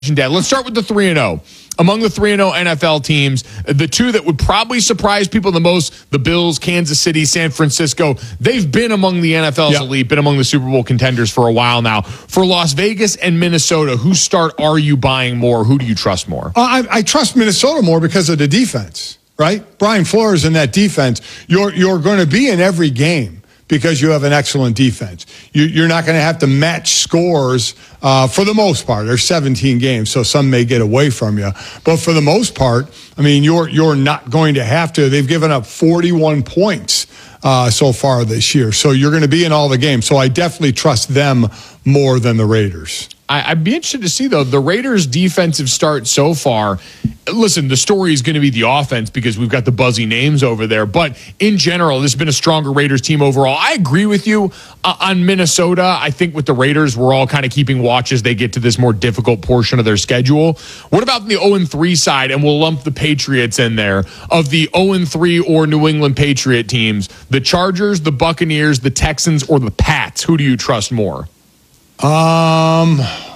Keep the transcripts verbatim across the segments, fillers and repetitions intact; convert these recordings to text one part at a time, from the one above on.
Dad. Let's start with the three and oh. Among the three and oh N F L teams, the two that would probably surprise people the most, the Bills, Kansas City, San Francisco, they've been among the N F L's yep. elite, been among the Super Bowl contenders for a while now. For Las Vegas and Minnesota, whose start are you buying more? Who do you trust more? Uh, I, I trust Minnesota more because of the defense, right? Brian Flores in that defense, you're, you're going to be in every game because you have an excellent defense. You, you're not going to have to match scores uh, for the most part. There's seventeen games, so some may get away from you. But for the most part, I mean, you're you're not going to have to. They've given up forty-one points uh, so far this year. So you're going to be in all the games. So I definitely trust them more than the Raiders. I, I'd be interested to see, though, the Raiders' defensive start so far. Listen, the story is going to be the offense because we've got the buzzy names over there. But in general, this has been a stronger Raiders team overall. I agree with you uh, on Minnesota. I think with the Raiders, we're all kind of keeping watch as they get to this more difficult portion of their schedule. What about the oh and three side? And we'll lump the Patriots in there. Of the oh and three or New England Patriot teams, the Chargers, the Buccaneers, the Texans, or the Pats, who do you trust more? Um,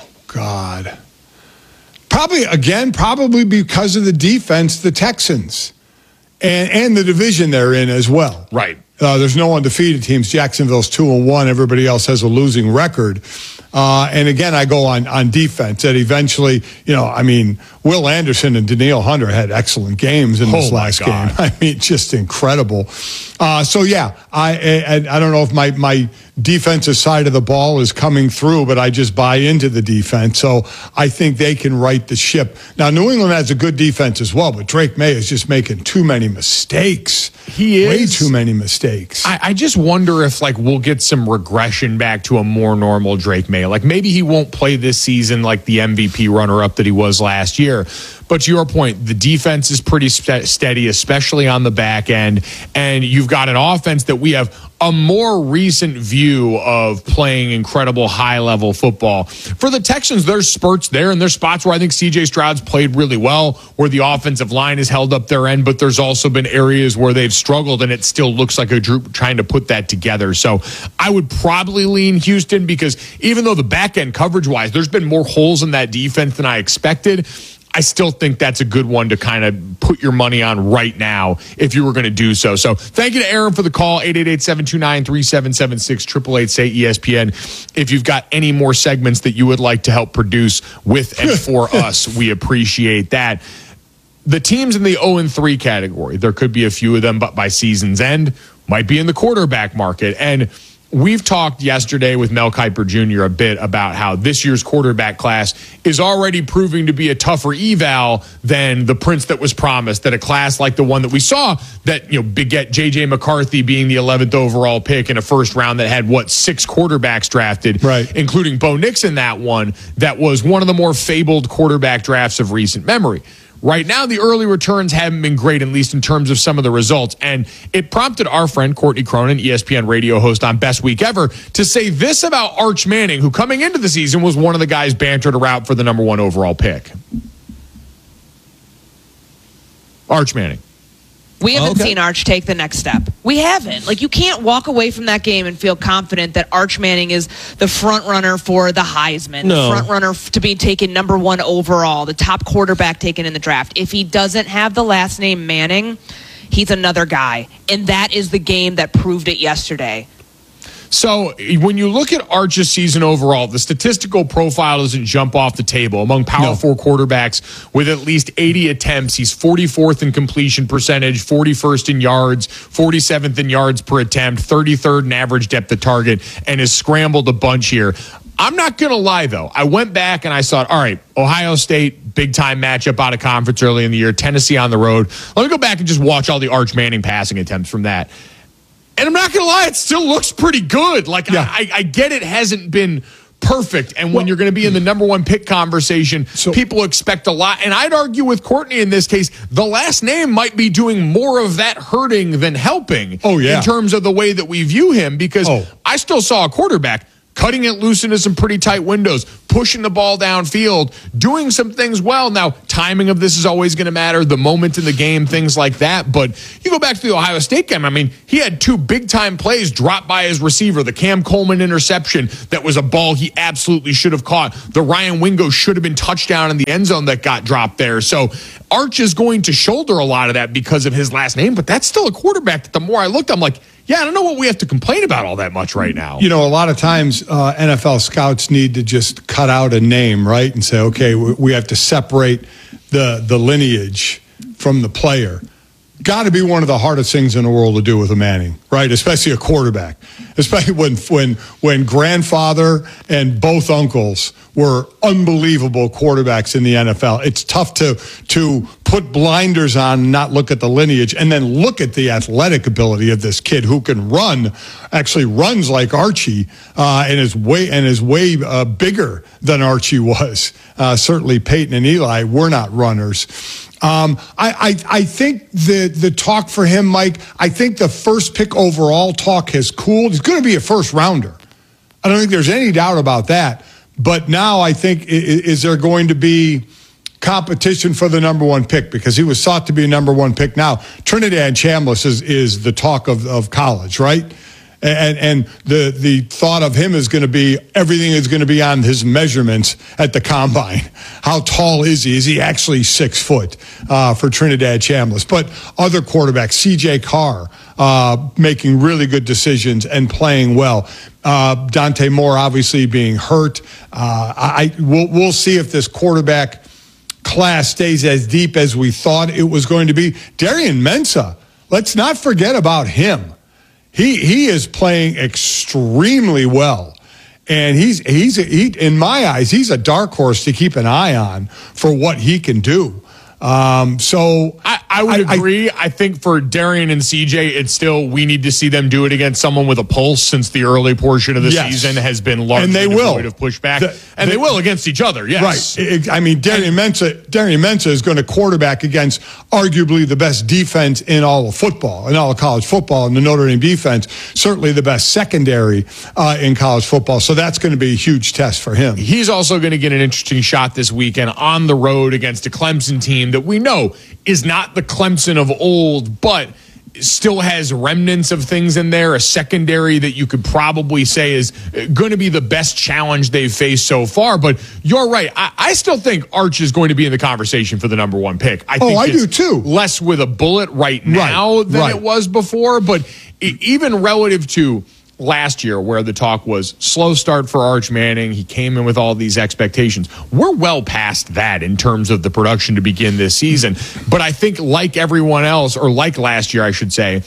God. Probably, again, probably because of the defense, the Texans, and and the division they're in as well. Right. Uh, there's no undefeated teams. Jacksonville's two and one. Everybody else has a losing record. Uh, and again, I go on, on defense that eventually, you know, I mean, Will Anderson and Danielle Hunter had excellent games in this oh last game. I mean, just incredible. Uh, so, yeah, I, I I don't know if my, my defensive side of the ball is coming through, but I just buy into the defense. So I think they can right the ship. Now, New England has a good defense as well, but Drake May is just making too many mistakes. He is. Way too many mistakes. I, I just wonder if, like, we'll get some regression back to a more normal Drake May. Like, maybe he won't play this season like the M V P runner-up that he was last year. But to your point, the defense is pretty st- steady, especially on the back end. And you've got an offense that we have a more recent view of playing incredible high-level football. For the Texans, there's spurts there, and there's spots where I think C J Stroud's played really well, where the offensive line has held up their end, but there's also been areas where they've struggled, and it still looks like a group trying to put that together. So I would probably lean Houston because even though the back end coverage-wise, there's been more holes in that defense than I expected, I still think that's a good one to kind of put your money on right now if you were going to do so. So thank you to Aaron for the call, eight eight eight, seven two nine, three seven seven six, eight eight eight, say E S P N. If you've got any more segments that you would like to help produce with and for us, we appreciate that. The teams in the oh and three category, there could be a few of them, but by season's end, might be in the quarterback market. And we've talked yesterday with Mel Kiper Junior a bit about how this year's quarterback class is already proving to be a tougher eval than the prince that was promised, that a class like the one that we saw that, you know, beget J J McCarthy being the eleventh overall pick in a first round that had, what, six quarterbacks drafted, right, including Bo Nix in that one, that was one of the more fabled quarterback drafts of recent memory. Right now, the early returns haven't been great, at least in terms of some of the results. And it prompted our friend Courtney Cronin, E S P N radio host on Best Week Ever, to say this about Arch Manning, who coming into the season was one of the guys bantered around for the number one overall pick. Arch Manning. We haven't okay. seen Arch take the next step. We haven't. Like, you can't walk away from that game and feel confident that Arch Manning is the front runner for the Heisman, no. the front runner to be taken number one overall, the top quarterback taken in the draft. If he doesn't have the last name Manning, he's another guy. And that is the game that proved it yesterday. So when you look at Arch's season overall, the statistical profile doesn't jump off the table. Among Power no. Four quarterbacks with at least eighty attempts, he's forty-fourth in completion percentage, forty-first in yards, forty-seventh in yards per attempt, thirty-third in average depth of target, and has scrambled a bunch here. I'm not going to lie, though. I went back and I thought, all right, Ohio State, big-time matchup out of conference early in the year, Tennessee on the road. Let me go back and just watch all the Arch Manning passing attempts from that. And I'm not going to lie, it still looks pretty good. Like, yeah. I, I get it hasn't been perfect. And when well, you're going to be in the number one pick conversation, so, people expect a lot. And I'd argue with Courtney in this case, the last name might be doing more of that hurting than helping. Oh, yeah. In terms of the way that we view him, because oh. I still saw a quarterback. cutting it loose into some pretty tight windows, pushing the ball downfield, doing some things well. Now, timing of this is always going to matter, the moment in the game, things like that. But you go back to the Ohio State game, I mean, he had two big-time plays dropped by his receiver. The Cam Coleman interception that was a ball he absolutely should have caught. The Ryan Wingo should have been touchdown in the end zone that got dropped there. So Arch is going to shoulder a lot of that because of his last name, but that's still a quarterback that the more I looked, I'm like, yeah, I don't know what we have to complain about all that much right now. You know, a lot of times uh, N F L scouts need to just cut out a name, right, and say, okay, we, we have to separate the the lineage from the player. Got to be one of the hardest things in the world to do with a Manning, right? Especially a quarterback. Especially when when when grandfather and both uncles were unbelievable quarterbacks in the N F L. It's tough to to put blinders on and not look at the lineage and then look at the athletic ability of this kid who can run, actually runs like Archie, uh, and is way and is way uh, bigger than Archie was. Uh, certainly Peyton and Eli were not runners. Um, I, I, I think the, the talk for him, Mike, I think the first pick overall talk has cooled. He's going to be a first rounder. I don't think there's any doubt about that. But now I think, is, is there going to be competition for the number one pick? Because he was thought to be a number one pick. Now, Trinidad Chambliss is, is the talk of, of college, right? And, and the, the thought of him is going to be, everything is going to be on his measurements at the combine. How tall is he? Is he actually six foot uh, for Trinidad Chambliss? But other quarterbacks, C J Carr, uh, making really good decisions and playing well. Uh, Dante Moore obviously being hurt. Uh, I we'll, we'll see if this quarterback class stays as deep as we thought it was going to be. Darian Mensah, let's not forget about him. He he is playing extremely well, and he's he's a, he, in my eyes he's a dark horse to keep an eye on for what he can do. Um, so I, I would I, agree. I, I think for Darian and C J, it's still we need to see them do it against someone with a pulse, since the early portion of the yes. season has been largely and they will. devoid of pushback, the, and the, they will against each other. Yes, right. I mean, Darian Mensah, Darian Mensah is going to quarterback against arguably the best defense in all of football, in all of college football, and the Notre Dame defense, certainly the best secondary uh, in college football. So that's going to be a huge test for him. He's also going to get an interesting shot this weekend on the road against a Clemson team that we know is not the Clemson of old, but still has remnants of things in there, a secondary that you could probably say is going to be the best challenge they've faced so far. But you're right. I, I still think Arch is going to be in the conversation for the number one pick. I oh, think I it's do too. Less with a bullet right now right, than right. it was before, but it, even relative to last year, where the talk was slow start for Arch Manning, he came in with all these expectations. We're well past that in terms of the production to begin this season. But I think, like everyone else, or like last year, I should say,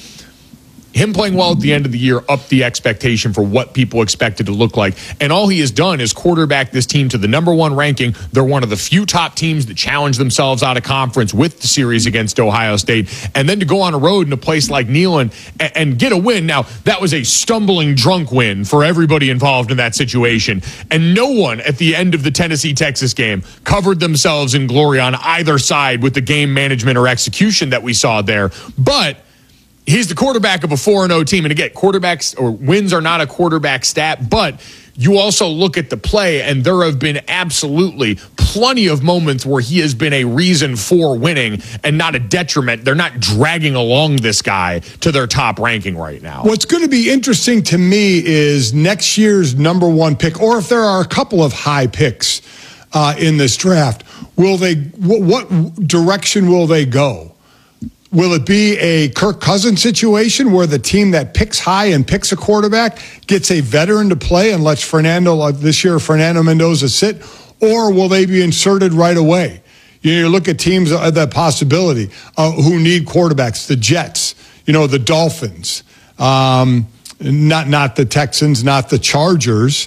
him playing well at the end of the year upped the expectation for what people expected to look like. And all he has done is quarterback this team to the number one ranking. They're one of the few top teams that challenge themselves out of conference with the series against Ohio State. And then to go on a road in a place like Neyland and, and get a win. Now, that was a stumbling drunk win for everybody involved in that situation. And no one at the end of the Tennessee-Texas game covered themselves in glory on either side with the game management or execution that we saw there. But he's the quarterback of a four and oh team. And again, quarterbacks or wins are not a quarterback stat, but you also look at the play, and there have been absolutely plenty of moments where he has been a reason for winning and not a detriment. They're not dragging along this guy to their top ranking right now. What's going to be interesting to me is next year's number one pick, or if there are a couple of high picks uh, in this draft, will they? What, what direction will they go? Will it be a Kirk Cousins situation where the team that picks high and picks a quarterback gets a veteran to play and lets Fernando, uh, this year, Fernando Mendoza sit? Or will they be inserted right away? You know, you look at teams, uh, that possibility, uh, who need quarterbacks, the Jets, you know, the Dolphins, um, not, not the Texans, not the Chargers.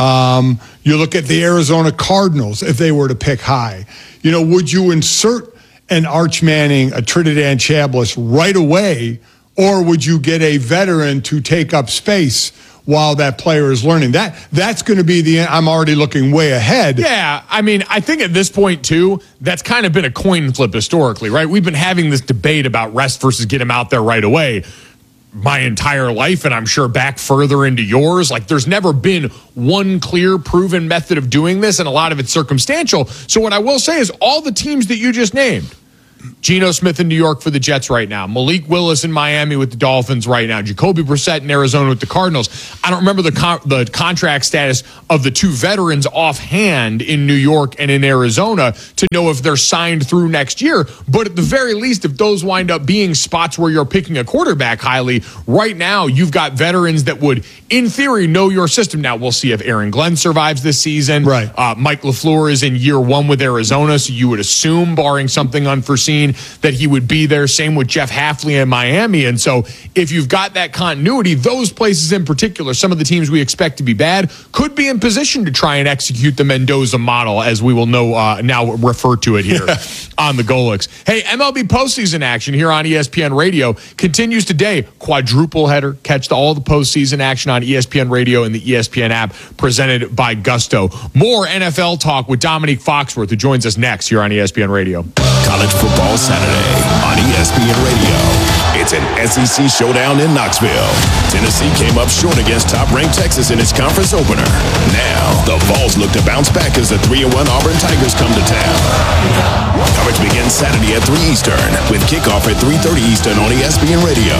Um, you look at the Arizona Cardinals, if they were to pick high. You know, would you insert an Arch Manning, a Trinidad Chambliss right away, or would you get a veteran to take up space while that player is learning? That that's going to be the. I'm already looking way ahead. Yeah, I mean, I think at this point too, that's kind of been a coin flip historically, right? We've been having this debate about rest versus get him out there right away. my entire life, and I'm sure back further into yours. Like, there's never been one clear, proven method of doing this, and a lot of it's circumstantial. So what I will say is all the teams that you just named, Geno Smith in New York for the Jets right now, Malik Willis in Miami with the Dolphins right now, Jacoby Brissett in Arizona with the Cardinals. I don't remember the con- the contract status of the two veterans offhand in New York and in Arizona to know if they're signed through next year. But at the very least, if those wind up being spots where you're picking a quarterback highly, right now you've got veterans that would, in theory, know your system. Now, we'll see if Aaron Glenn survives this season. Right. Uh, Mike LaFleur is in year one with Arizona, so you would assume, barring something unforeseen, that he would be there. Same with Jeff Hafley in Miami. And so if you've got that continuity, those places in particular, some of the teams we expect to be bad, could be in position to try and execute the Mendoza model, as we will know uh, now refer to it here on the Golix. Hey, M L B postseason action here on E S P N Radio continues today. Quadruple header. Catch the, all the postseason action on E S P N Radio and the E S P N app, presented by Gusto. More N F L talk with Dominique Foxworth, who joins us next here on E S P N Radio. College football Saturday on E S P N Radio. It's an S E C showdown in Knoxville. Tennessee came up short against top-ranked Texas in its conference opener. Now, the Vols look to bounce back as the three and one Auburn Tigers come to town. Coverage begins Saturday at three Eastern, with kickoff at three thirty Eastern on E S P N Radio.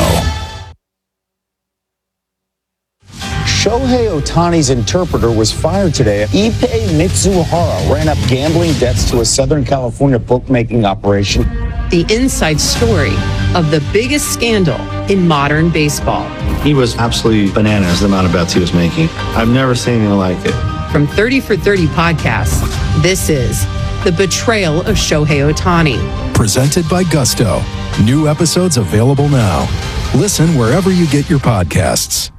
Shohei Ohtani's interpreter was fired today. Ippei Mitsuhara ran up gambling debts to a Southern California bookmaking operation. The inside story of the biggest scandal in modern baseball. He was absolutely bananas, the amount of bets he was making. I've never seen anything like it. From thirty for thirty podcasts, this is The Betrayal of Shohei Ohtani. Presented by Gusto. New episodes available now. Listen wherever you get your podcasts.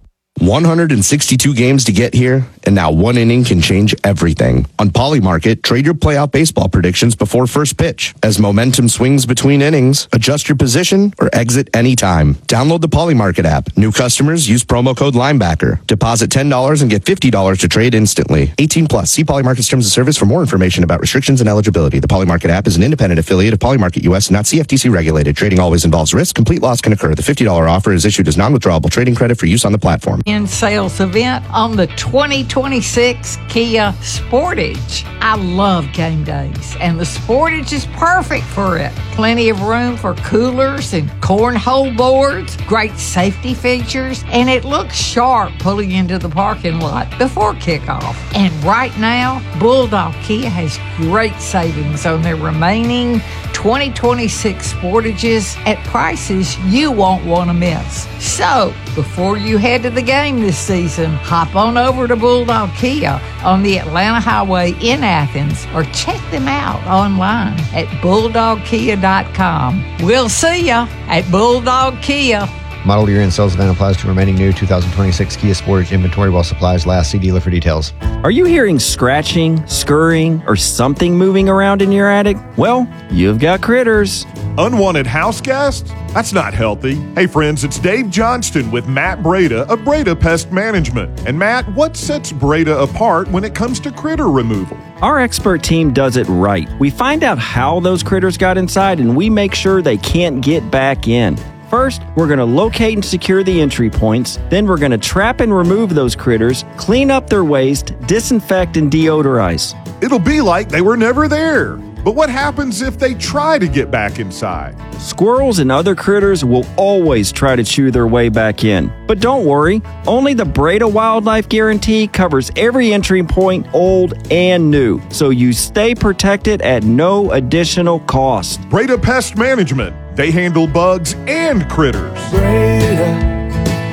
one hundred sixty-two games to get here, and now one inning can change everything. On Polymarket, trade your playout baseball predictions before first pitch. As momentum swings between innings, adjust your position or exit anytime. Download the Polymarket app. New customers use promo code Linebacker. Deposit ten dollars and get fifty dollars to trade instantly. eighteen plus. See Polymarket's terms of service for more information about restrictions and eligibility. The Polymarket app is an independent affiliate of Polymarket U S, not C F T C regulated. Trading always involves risk. Complete loss can occur. The fifty dollars offer is issued as non-withdrawable trading credit for use on the platform. In sales event on the twenty twenty-six Kia Sportage. I love game days, and the Sportage is perfect for it. Plenty of room for coolers and cornhole boards, great safety features, and it looks sharp pulling into the parking lot before kickoff. And right now, Bulldog Kia has great savings on their remaining twenty twenty-six Sportages at prices you won't want to miss. So, before you head to the game this season, hop on over to Bulldog Kia on the Atlanta Highway in Athens, or check them out online at bulldog kia dot com. We'll see ya at Bulldog Kia. Model year in sales event applies to remaining new two thousand twenty-six Kia Sportage inventory while supplies last. See dealer for details. Are you hearing scratching, scurrying, or something moving around in your attic? Well, you've got critters. Unwanted house guests? That's not healthy. Hey friends, it's Dave Johnston with Matt Breda of Breda Pest Management. And Matt, what sets Breda apart when it comes to critter removal? Our expert team does it right. We find out how those critters got inside, and we make sure they can't get back in. First, we're going to locate and secure the entry points. Then we're going to trap and remove those critters, clean up their waste, disinfect, and deodorize. It'll be like they were never there. But what happens if they try to get back inside? Squirrels and other critters will always try to chew their way back in. But don't worry, only the Breda Wildlife Guarantee covers every entry point, old and new, so you stay protected at no additional cost. Breda Pest Management. They handle bugs and critters. Breda,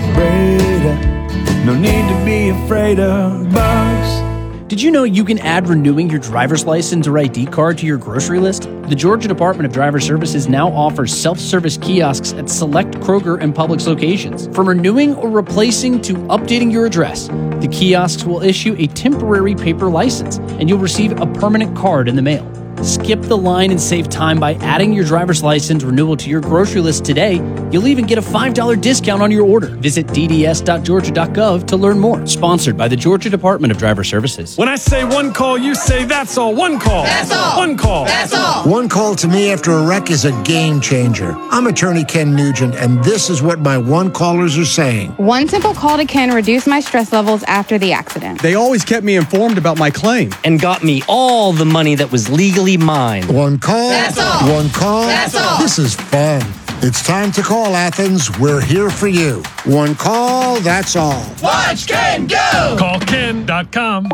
Breda, no need to be afraid of bugs. Did you know you can add renewing your driver's license or I D card to your grocery list? The Georgia Department of Driver Services now offers self-service kiosks at select Kroger and Publix locations. From renewing or replacing to updating your address, the kiosks will issue a temporary paper license, and you'll receive a permanent card in the mail. Skip the line and save time by adding your driver's license renewal to your grocery list today. You'll even get a five dollars discount on your order. Visit d d s dot georgia dot gov to learn more. Sponsored by the Georgia Department of Driver Services. When I say one call, you say that's all. One call. That's all. One call. That's all. One call to me after a wreck is a game changer. I'm attorney Ken Nugent, and this is what my one callers are saying. One simple call to Ken reduced my stress levels after the accident. They always kept me informed about my claim. And got me all the money that was legally mine. One call. That's all. One call. That's all. This is fun. It's time to call, Athens. We're here for you. One call, that's all. Watch Ken go! Call ken dot com.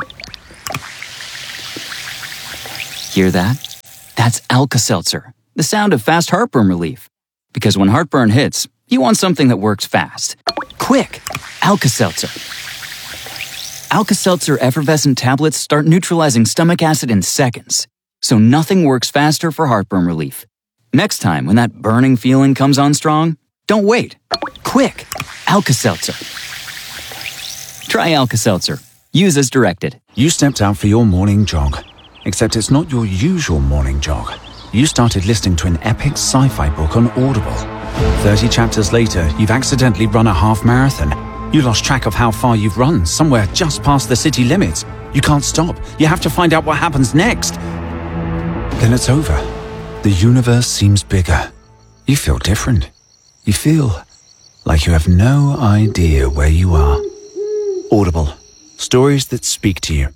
Hear that? That's Alka-Seltzer, the sound of fast heartburn relief. Because when heartburn hits, you want something that works fast. Quick! Alka-Seltzer. Alka-Seltzer effervescent tablets start neutralizing stomach acid in seconds. So nothing works faster for heartburn relief. Next time, when that burning feeling comes on strong, don't wait. Quick! Alka-Seltzer. Try Alka-Seltzer. Use as directed. You stepped out for your morning jog. Except it's not your usual morning jog. You started listening to an epic sci-fi book on Audible. Thirty chapters later, you've accidentally run a half marathon. You lost track of how far you've run, somewhere just past the city limits. You can't stop. You have to find out what happens next. Then it's over. The universe seems bigger. You feel different. You feel like you have no idea where you are. Audible. Stories that speak to you.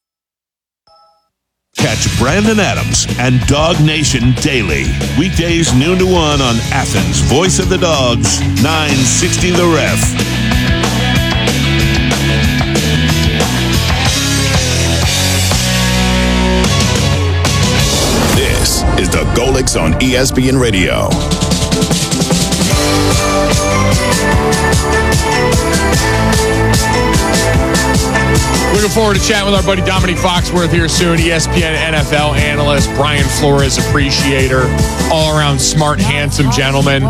Catch Brandon Adams and Dog Nation daily. Weekdays noon to one on Athens' Voice of the Dogs, nine sixty The Ref. This is the Golics on E S P N Radio. Looking forward to chatting with our buddy Dominique Foxworth here soon. E S P N N F L analyst, Brian Flores appreciator, all-around smart, handsome gentleman.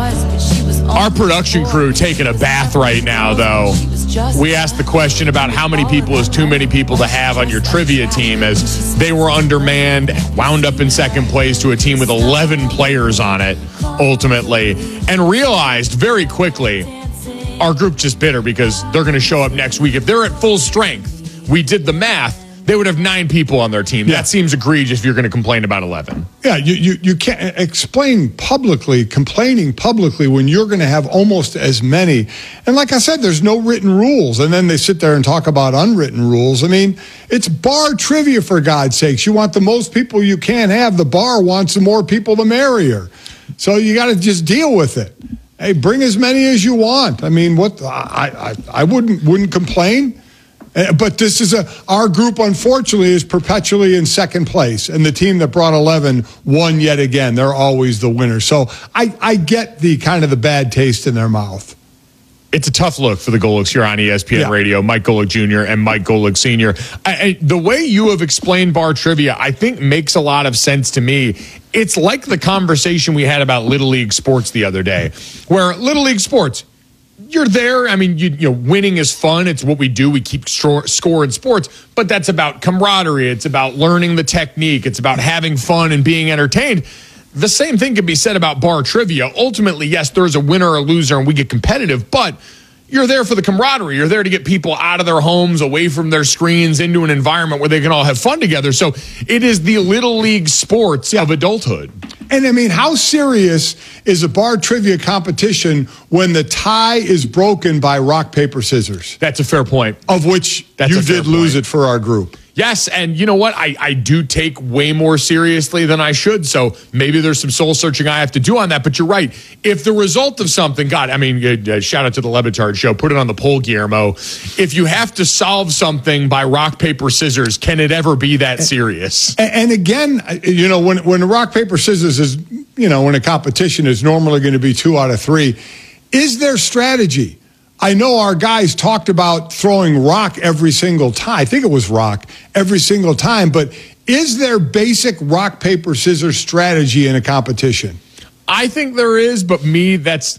Our production crew taking a bath right now, though. We asked the question about how many people is too many people to have on your trivia team, as they were undermanned, wound up in second place to a team with eleven players on it, ultimately, and realized very quickly our group just bitter because they're going to show up next week. If they're at full strength, we did the math, they would have nine people on their team. Yeah. That seems egregious if you're going to complain about eleven. Yeah, you, you, you can't explain publicly, complaining publicly when you're going to have almost as many. And like I said, there's no written rules. And then they sit there and talk about unwritten rules. I mean, it's bar trivia, for God's sakes. You want the most people you can have. The bar wants the more people, the merrier. So you got to just deal with it. Hey, bring as many as you want. I mean, what I, I, I wouldn't wouldn't complain. But this is a our group, unfortunately, is perpetually in second place, and the team that brought eleven won yet again. They're always the winner. So I, I get the kind of the bad taste in their mouth. It's a tough look for the Golics here on E S P N yeah. Radio. Mike Golic Junior and Mike Golic Senior I, I, the way you have explained bar trivia, I think makes a lot of sense to me. It's like the conversation we had about Little League sports the other day, where Little League sports, you're there. I mean, you, you know, winning is fun. It's what we do. We keep score, score in sports, but that's about camaraderie. It's about learning the technique. It's about having fun and being entertained. The same thing can be said about bar trivia. Ultimately, yes, there's a winner or a loser and we get competitive, but you're there for the camaraderie. You're there to get people out of their homes, away from their screens, into an environment where they can all have fun together. So it is the Little League sports yeah. of adulthood. And I mean, how serious is a bar trivia competition when the tie is broken by rock, paper, scissors? That's a fair point. Of which That's you did lose it for our group. Yes, and you know what? I, I do take way more seriously than I should, so maybe there's some soul-searching I have to do on that, but you're right. If the result of something, God, I mean, uh, shout out to the Levitard Show, put it on the poll, Guillermo. If you have to solve something by rock, paper, scissors, can it ever be that serious? And, and again, you know, when, when rock, paper, scissors is, you know, when a competition is normally going to be two out of three, is there strategy? I know our guys talked about throwing rock every single time. I think it was rock every single time. But is there basic rock, paper, scissors strategy in a competition? I think there is, but me, that's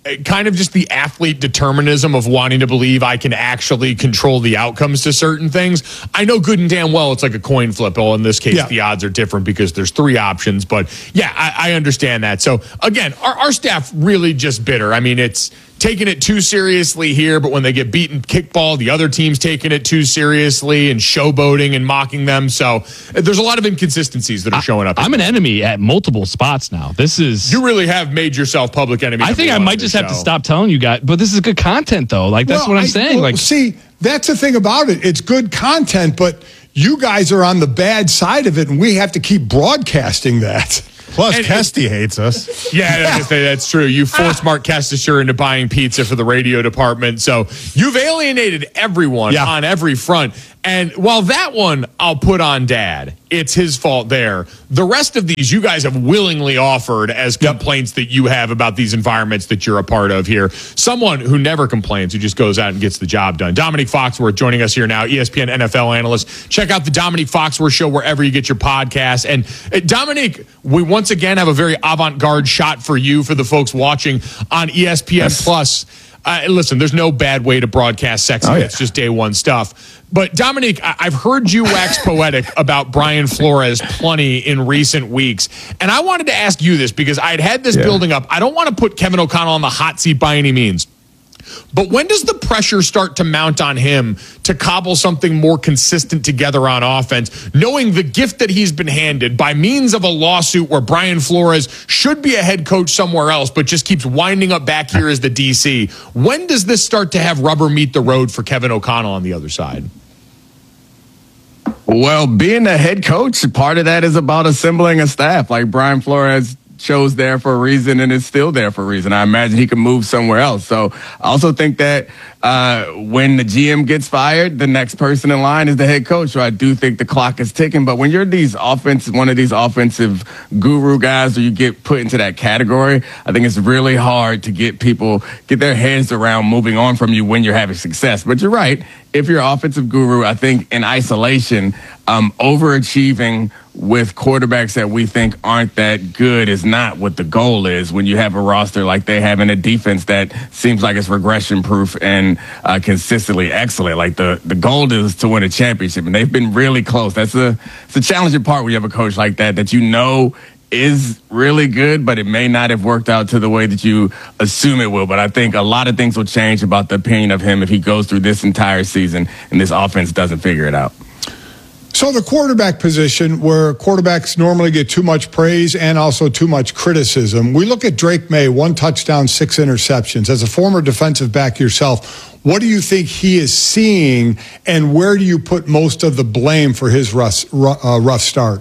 kind of just the athlete determinism of wanting to believe I can actually control the outcomes to certain things. I know good and damn well it's like a coin flip. Well, in this case, yeah. the odds are different because there's three options. But yeah, I, I understand that. So again, our, our staff really just bitter. I mean, it's taking it too seriously here, but when they get beaten kickball, the other team's taking it too seriously and showboating and mocking them. So there's a lot of inconsistencies that are showing up. I'm an enemy at multiple spots now. This is you really have made yourself public enemy. I think I might just have to stop telling you guys, but this is good content though. Like that's well, what I'm I, saying. Well, like, see, that's the thing about it. It's good content, but you guys are on the bad side of it, and we have to keep broadcasting that. Plus, and, Kesty hates us. Yeah, yeah. That's true. You forced Mark Kestisher into buying pizza for the radio department. So you've alienated everyone yeah. on every front. And while that one I'll put on Dad, it's his fault there. The rest of these you guys have willingly offered as complaints that you have about these environments that you're a part of here. Someone who never complains, who just goes out and gets the job done. Dominique Foxworth joining us here now, E S P N N F L analyst. Check out the Dominique Foxworth Show wherever you get your podcasts. And uh, Dominique, we once again have a very avant-garde shot for you, for the folks watching on E S P N yes. Plus. Uh, listen, there's no bad way to broadcast sexy. Oh, yeah. It's just day one stuff. But Dominique, I- I've heard you wax poetic about Brian Flores plenty in recent weeks. And I wanted to ask you this because I'd had this yeah. building up. I don't want to put Kevin O'Connell on the hot seat by any means. But when does the pressure start to mount on him to cobble something more consistent together on offense, knowing the gift that he's been handed by means of a lawsuit where Brian Flores should be a head coach somewhere else, but just keeps winding up back here as the D C? When does this start to have rubber meet the road for Kevin O'Connell on the other side? Well, being a head coach, part of that is about assembling a staff. Like Brian Flores chose there for a reason and is still there for a reason. I imagine he could move somewhere else. So I also think that uh, when the G M gets fired, the next person in line is the head coach. So I do think the clock is ticking. But when you're these offensive, one of these offensive guru guys, or you get put into that category, I think it's really hard to get people, get their heads around moving on from you when you're having success. But you're right. If you're offensive guru, I think in isolation, um, overachieving with quarterbacks that we think aren't that good is not what the goal is when you have a roster like they have in a defense that seems like it's regression proof and uh, consistently excellent. Like the, the goal is to win a championship, and they've been really close. That's a, it's a challenging part when you have a coach like that, that you know is really good, but it may not have worked out to the way that you assume it will. But I think a lot of things will change about the opinion of him if he goes through this entire season and this offense doesn't figure it out. So the quarterback position, where quarterbacks normally get too much praise and also too much criticism, we look at Drake May, one touchdown, six interceptions. As a former defensive back yourself, what do you think he is seeing, and where do you put most of the blame for his rough, uh, rough start?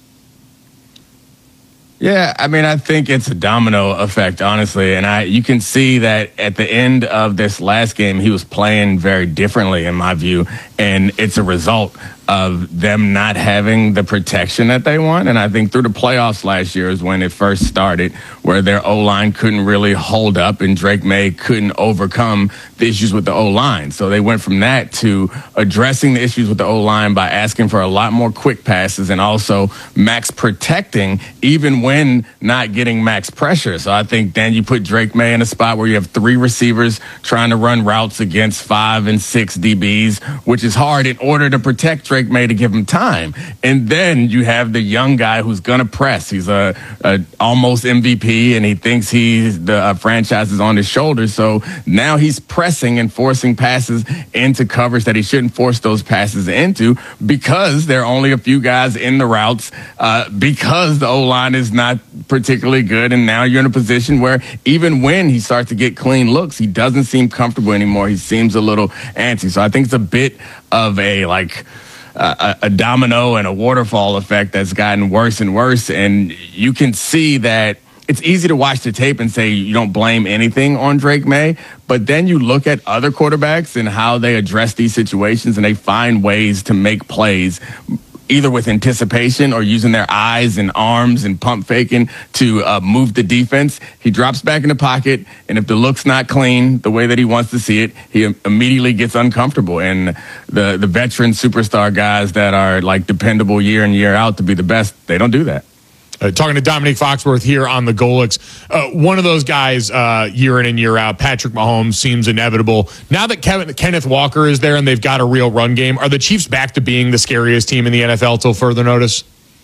Yeah, I mean, I think it's a domino effect, honestly. And I, you can see that at the end of this last game, he was playing very differently, in my view. And it's a result of them not having the protection that they want. And I think through the playoffs last year is when it first started, where their O-line couldn't really hold up and Drake May couldn't overcome the issues with the O-line. So they went from that to addressing the issues with the O-line by asking for a lot more quick passes and also max protecting even when not getting max pressure. So I think then you put Drake May in a spot where you have three receivers trying to run routes against five and six D Bs, which is hard in order to protect Drake May to give him time. And then you have the young guy who's going to press. He's a, a almost M V P, and he thinks he's the uh, franchise is on his shoulders. So now he's pressing and forcing passes into coverage that he shouldn't force those passes into because there are only a few guys in the routes uh, because the O-line is not particularly good. And now you're in a position where even when he starts to get clean looks, he doesn't seem comfortable anymore. He seems a little antsy. So I think it's a bit of a like Uh, a, a domino and a waterfall effect that's gotten worse and worse. And you can see that it's easy to watch the tape and say you don't blame anything on Drake May, but then you look at other quarterbacks and how they address these situations and they find ways to make plays either with anticipation or using their eyes and arms and pump faking to uh, move the defense. He drops back in the pocket, and if the look's not clean the way that he wants to see it, he immediately gets uncomfortable. And the, the veteran superstar guys that are like dependable year in, year out to be the best, they don't do that. Uh, talking to Dominique Foxworth here on the Golix. Uh, one of those guys, uh, year in and year out, Patrick Mahomes, seems inevitable. Now that Kevin, Kenneth Walker is there and they've got a real run game, are the Chiefs back to being the scariest team in the N F L till further notice?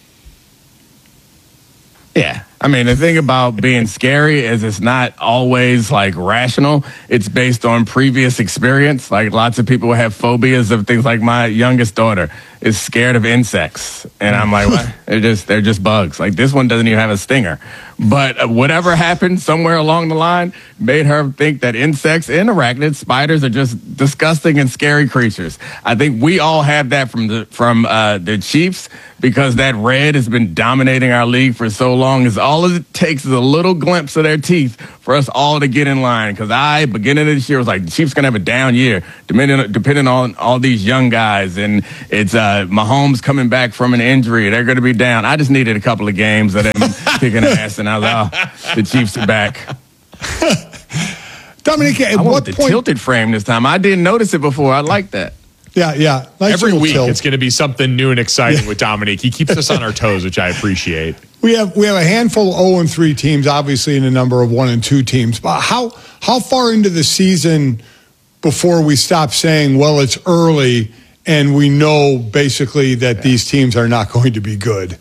Yeah. I mean, the thing about being scary is it's not always like rational. It's based on previous experience. Like lots of people have phobias of things. Like my youngest daughter is scared of insects. And I'm like, what? They're just, they're just bugs. Like this one doesn't even have a stinger. But whatever happened somewhere along the line made her think that insects and arachnids, spiders, are just disgusting and scary creatures. I think we all have that from the, from uh, the Chiefs because that red has been dominating our league for so long. Is all it takes is a little glimpse of their teeth for us all to get in line. Because I, beginning of this year, was like, the Chiefs going to have a down year, depending, depending on all these young guys. And it's uh, Mahomes coming back from an injury. They're going to be down. I just needed a couple of games of them kicking ass, and I was like, oh, the Chiefs are back. Dominique, at I what want the point? tilted frame this time. I didn't notice it before. I like that. Yeah, yeah. Nice Every little week, tilt. it's going to be something new and exciting Yeah. with Dominique. He keeps us on our toes, which I appreciate. We have we have a handful of oh and three teams, obviously, and a number of one and two teams. But how how far into the season before we stop saying, well, it's early, and we know basically that yeah. these teams are not going to be good?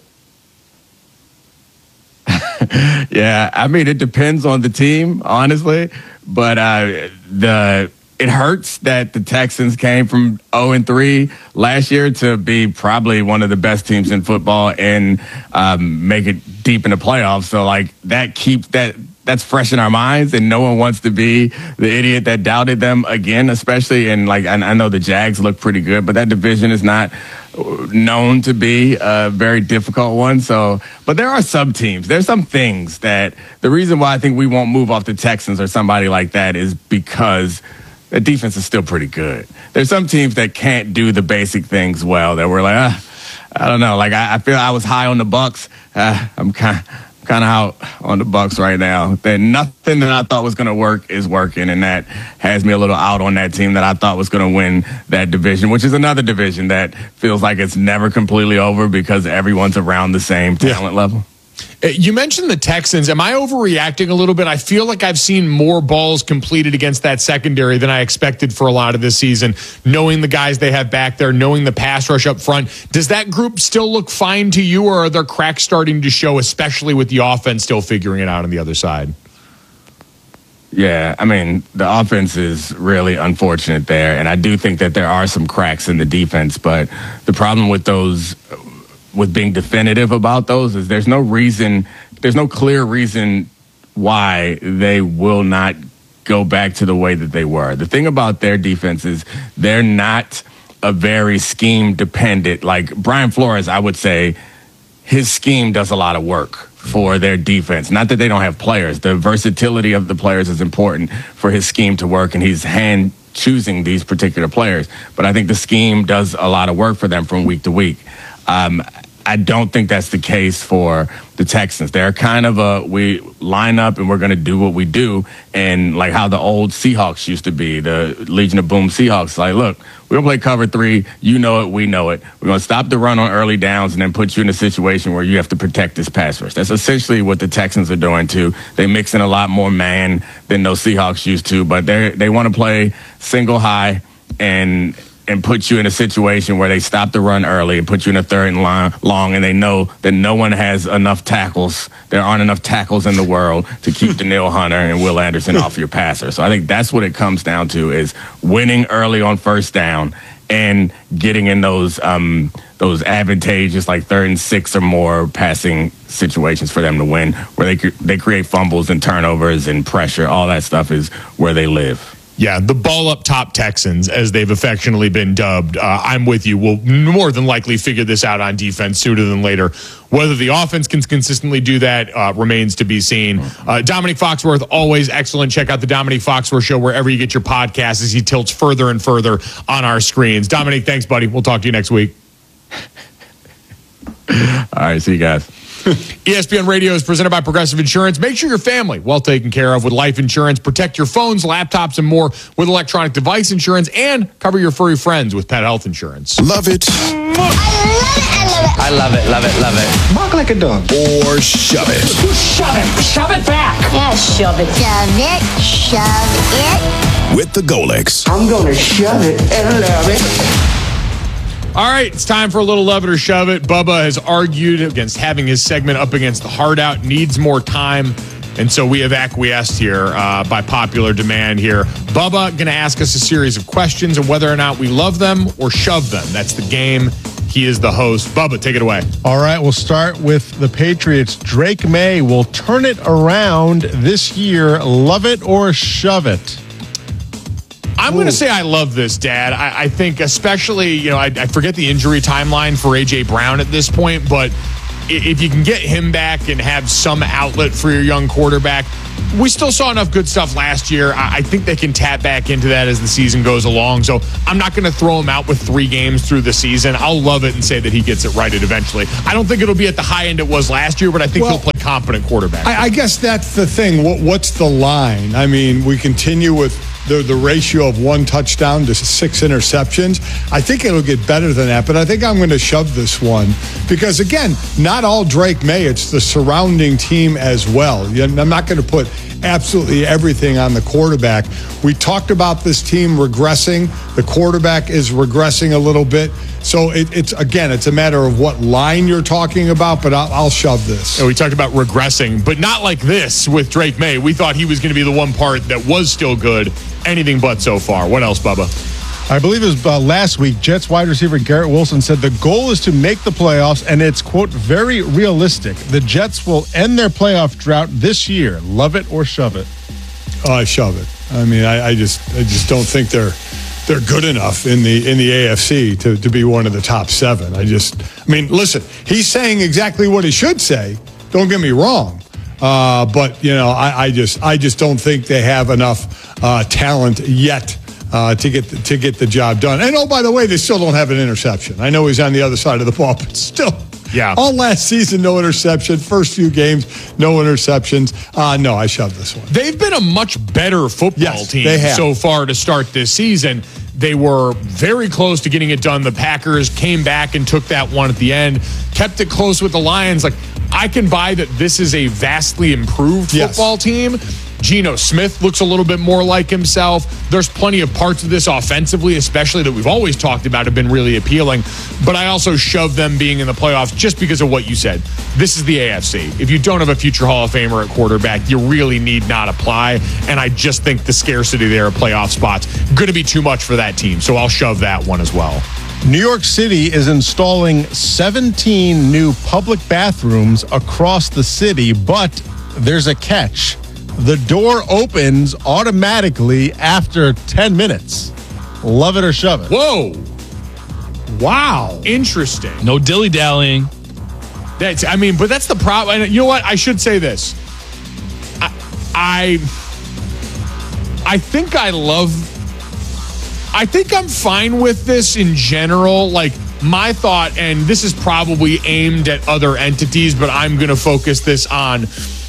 Yeah, I mean, it depends on the team, honestly. But uh, the it hurts that the Texans came from oh and three last year to be probably one of the best teams in football and um, make it deep in the playoffs. So, like, that keeps that that's fresh in our minds, and no one wants to be the idiot that doubted them again, especially. And, like, I, I know the Jags look pretty good, but that division is not known to be a very difficult one. So, but there are some teams. There's some things that the reason why I think we won't move off the Texans or somebody like that is because the defense is still pretty good. There's some teams that can't do the basic things well that we're like, ah, I don't know. Like I, I feel I was high on the Bucks. Uh, I'm kind of. kind of out on the Bucks right now. That nothing that I thought was going to work is working, and that has me a little out on that team that I thought was going to win that division, which is another division that feels like it's never completely over because everyone's around the same talent yeah. level. You mentioned the Texans. Am I overreacting a little bit? I feel like I've seen more balls completed against that secondary than I expected for a lot of this season, knowing the guys they have back there, knowing the pass rush up front. Does that group still look fine to you, or are there cracks starting to show, especially with the offense still figuring it out on the other side? Yeah, I mean, the offense is really unfortunate there, and I do think that there are some cracks in the defense, but the problem with those with being definitive about those is there's no reason, there's no clear reason why they will not go back to the way that they were. The thing about their defense is they're not a very scheme dependent. Like Brian Flores, I would say his scheme does a lot of work for their defense. Not that they don't have players. The versatility of the players is important for his scheme to work, and he's hand choosing these particular players. But I think the scheme does a lot of work for them from week to week. Um, I don't think that's the case for the Texans. They're kind of a, we line up and we're going to do what we do. And like how the old Seahawks used to be, the Legion of Boom Seahawks, like, look, we're going to play cover three. You know it. We know it. We're going to stop the run on early downs and then put you in a situation where you have to protect this pass rush. That's essentially what the Texans are doing too. They mix in a lot more man than those Seahawks used to, but they they want to play single high and and put you in a situation where they stop the run early and put you in a third and long, long, and they know that no one has enough tackles. There aren't enough tackles in the world to keep Danielle Hunter and Will Anderson off your passer. So I think that's what it comes down to, is winning early on first down and getting in those um, those advantageous, like third and six or more passing situations for them to win, where they they create fumbles and turnovers and pressure. All that stuff is where they live. Yeah, the ball up top Texans, as they've affectionately been dubbed. Uh, I'm with you. We'll more than likely figure this out on defense sooner than later. Whether the offense can consistently do that uh, remains to be seen. Uh, Dominique Foxworth, always excellent. Check out the Dominique Foxworth Show wherever you get your podcasts as he tilts further and further on our screens. Dominique, thanks, buddy. We'll talk to you next week. All right, see you guys. E S P N Radio is presented by Progressive Insurance. Make sure your family well taken care of with life insurance. Protect your phones, laptops, and more with electronic device insurance, and cover your furry friends with pet health insurance. Love it I love it, love it, love it. Bark like a dog. or shove it. Shove it, shove it back. Yeah, shove it. Shove it, shove it. With the Golix. I'm gonna shove it and love it. All right, it's time for a little love it or shove it. Bubba has argued against having his segment up against the hard out, needs more time. And so we have acquiesced here uh, by popular demand here. Bubba going to ask us a series of questions and whether or not we love them or shove them. That's the game. He is the host. Bubba, take it away. All right, we'll start with the Patriots. Drake May will turn it around this year. Love it or shove it? I'm going to say I love this, Dad. I, I think especially, you know, I, I forget the injury timeline for A J. Brown at this point, but if you can get him back and have some outlet for your young quarterback, we still saw enough good stuff last year. I, I think they can tap back into that as the season goes along. So I'm not going to throw him out with three games through the season. I'll love it and say that he gets it righted eventually. I don't think it'll be at the high end it was last year, but I think Well, he'll play competent quarterback. I, I guess that's the thing. What, what's the line? I mean, we continue with the the ratio of one touchdown to six interceptions. I think it'll get better than that, but I think I'm going to shove this one because, again, not all Drake May. It's the surrounding team as well. I'm not going to put absolutely everything on the quarterback. We talked about this team regressing. The quarterback is regressing a little bit. So it, it's, again, it's a matter of what line you're talking about, but I'll, I'll shove this. And we talked about regressing, but not like this with Drake May. We thought he was going to be the one part that was still good. Anything but so far. What else, Bubba? I believe it was uh, last week, Jets wide receiver Garrett Wilson said the goal is to make the playoffs, and it's, quote, very realistic. The Jets will end their playoff drought this year. Love it or shove it? Oh, I shove it. I mean, I, I just I just don't think they're they're good enough in the in the A F C to, to be one of the top seven. I just, I mean, listen, he's saying exactly what he should say. Don't get me wrong. Uh, but, you know, I, I just I just don't think they have enough uh, talent yet uh, to get the, to get the job done. And, oh, by the way, they still don't have an interception. I know he's on the other side of the ball, but still. Yeah. All last season, no interception. First few games, no interceptions. Uh, no, I shoved this one. They've been a much better football Yes, team they have. so far to start this season. They were very close to getting it done. The Packers came back and took that one at the end, kept it close with the Lions. Like, I can buy that this is a vastly improved Yes. football team. Geno Smith looks a little bit more like himself. There's plenty of parts of this offensively, especially that we've always talked about, have been really appealing. But I also shove them being in the playoffs just because of what you said. This is the A F C. If you don't have a future Hall of Famer at quarterback, you really need not apply. And I just think the scarcity there of playoff spots going to be too much for that team. So I'll shove that one as well. New York City is installing seventeen new public bathrooms across the city, but there's a catch. The door opens automatically after ten minutes. Love it or shove it? Whoa. Wow. Interesting. No dilly-dallying. That's, I mean, but that's the problem. And you know what? I should say this. I, I, I think I love, I think I'm fine with this in general. Like, my thought, and this is probably aimed at other entities, but I'm going to focus this on,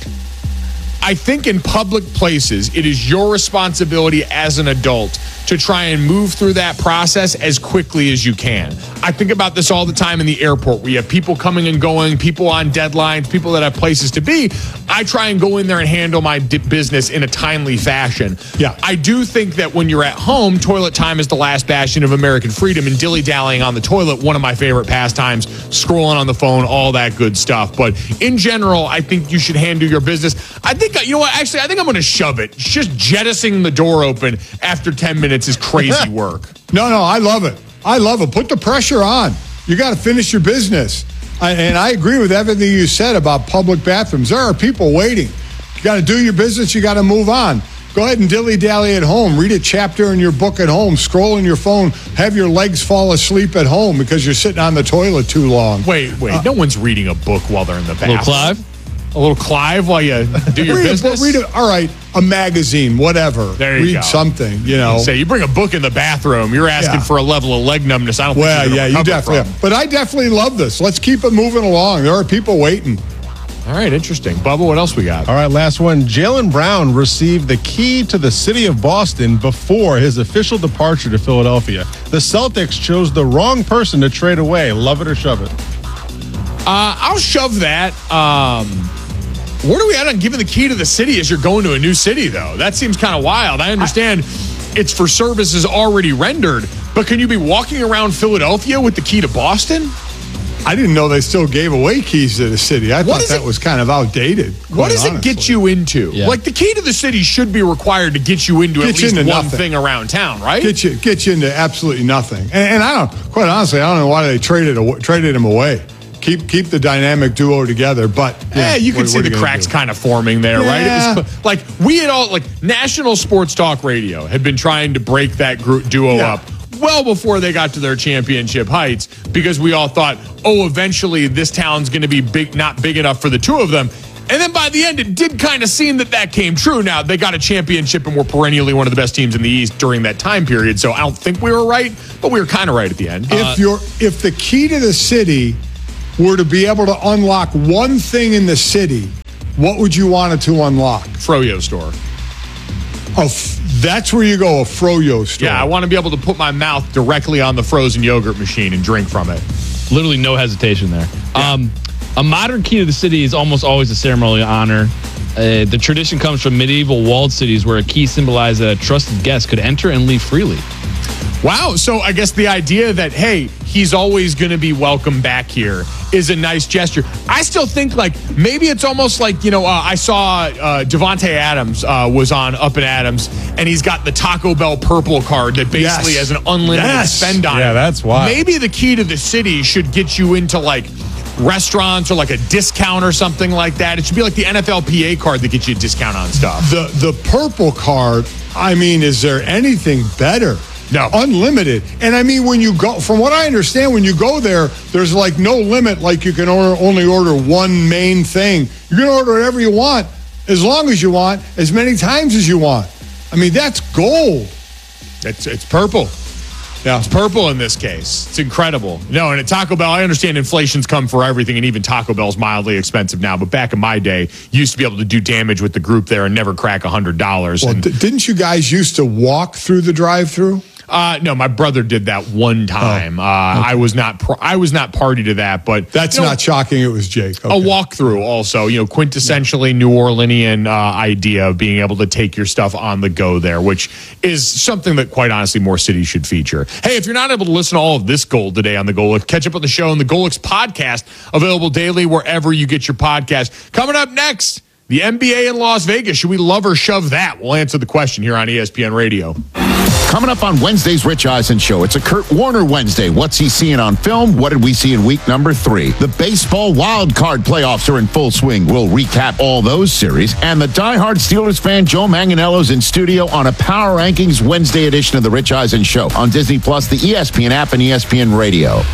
I think in public places, it is your responsibility as an adult to try and move through that process as quickly as you can. I think about this all the time in the airport where you have people coming and going, people on deadlines, people that have places to be. I try and go in there and handle my d- business in a timely fashion. Yeah. I do think that when you're at home, toilet time is the last bastion of American freedom, and dilly-dallying on the toilet, one of my favorite pastimes, scrolling on the phone, all that good stuff. But in general, I think you should handle your business. I think, you know what, actually, I think I'm going to shove it. Just jettisoning the door open after ten minutes is crazy work. No, no, I love it. I love it. Put the pressure on. You got to finish your business. I, and I agree with everything you said about public bathrooms. There are people waiting. You got to do your business. You got to move on. Go ahead and dilly-dally at home. Read a chapter in your book at home. Scroll in your phone. Have your legs fall asleep at home because you're sitting on the toilet too long. Wait, wait. Uh, no one's reading a book while they're in the bathroom. Little Clive? A little Clive while you do your read business? A, read a, all right, a magazine, whatever. There you read go. something, you know. Say, you bring a book in the bathroom, you're asking Yeah. for a level of leg numbness. I don't Well, think yeah, you're you definitely from. are. But I definitely love this. Let's keep it moving along. There are people waiting. All right, interesting. Bubba, what else we got? All right, last one. Jaylen Brown received the key to the city of Boston before his official departure to Philadelphia. The Celtics chose the wrong person to trade away. Love it or shove it? Uh, I'll shove that. Um, where do we at on giving the key to the city as you're going to a new city, though? That seems kind of wild. I understand I, it's for services already rendered, but can you be walking around Philadelphia with the key to Boston? I didn't know they still gave away keys to the city. I what thought that it, was kind of outdated. What does honestly. it get you into? Yeah. Like, the key to the city should be required to get you into get at least into one nothing. thing around town, right? Get you get you into absolutely nothing. And, and I don't, quite honestly, I don't know why they traded traded him away. Keep keep the dynamic duo together, but yeah, you, know, you can what, see what the cracks kind of forming there, yeah. right? It was, like we had all like National Sports Talk Radio had been trying to break that group duo yeah. up well before they got to their championship heights, because we all thought, oh, eventually this town's going to be big, not big enough for the two of them. And then by the end, it did kind of seem that that came true. Now, they got a championship and were perennially one of the best teams in the East during that time period. So I don't think we were right, but we were kind of right at the end. If uh, you're, if the key to the city were to be able to unlock one thing in the city, what would you want it to unlock? Froyo store. Oh, f- that's where you go, a Froyo store. Yeah, I want to be able to put my mouth directly on the frozen yogurt machine and drink from it. Literally no hesitation there. Yeah. Um, a modern key to the city is almost always a ceremonial honor. Uh, the tradition comes from medieval walled cities where a key symbolized that a trusted guest could enter and leave freely. Wow. So I guess the idea that, hey, he's always going to be welcome back here is a nice gesture. I still think like maybe it's almost like, you know, uh, I saw uh, Devontae Adams uh, was on Up and Adams, and he's got the Taco Bell purple card that basically yes. has an unlimited yes. spend on yeah, it. Yeah, that's why. Maybe the key to the city should get you into like restaurants or like a discount or something like that. It should be like the N F L P A card that gets you a discount on stuff. The the purple card, I mean, is there anything better? No. Unlimited. And I mean, when you go, from what I understand, when you go there, there's like no limit, like you can order, only order one main thing. You can order whatever you want, as long as you want, as many times as you want. I mean, that's gold. It's, it's purple. Yeah, it's purple in this case. It's incredible. No, and at Taco Bell, I understand inflation's come for everything, and even Taco Bell's mildly expensive now. But back in my day, you used to be able to do damage with the group there and never crack one hundred dollars. Well, and, d- didn't you guys used to walk through the drive-thru? Uh, no, my brother did that one time. Oh, uh, okay. I was not. Pr- I was not party to that, but that's you know, not shocking. It was Jake. Okay. A walkthrough, also, you know, quintessentially yeah. New Orleanian uh, idea of being able to take your stuff on the go there, which is something that, quite honestly, more cities should feature. Hey, if you're not able to listen to all of this gold today on the Golix, catch up on the show on the Golix podcast, available daily wherever you get your podcast. Coming up next, the N B A in Las Vegas. Should we love or shove that? We'll answer the question here on E S P N Radio. Coming up on Wednesday's Rich Eisen Show, it's a Kurt Warner Wednesday. What's he seeing on film? What did we see in week number three? The baseball wild card playoffs are in full swing. We'll recap all those series. And the diehard Steelers fan Joe Manganiello's in studio on a Power Rankings Wednesday edition of the Rich Eisen Show on Disney Plus, the E S P N app, and E S P N Radio.